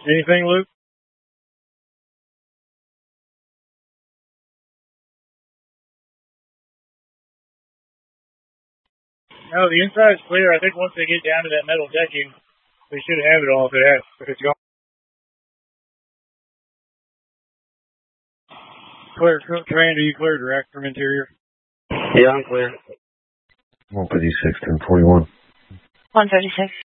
Anything, Luke? No, the inside is clear. I think once they get down to that metal decking, they should have it all if it's gone. Clear, Trand, are you clear direct from interior? Yeah, I'm clear. 156, 1041. 136.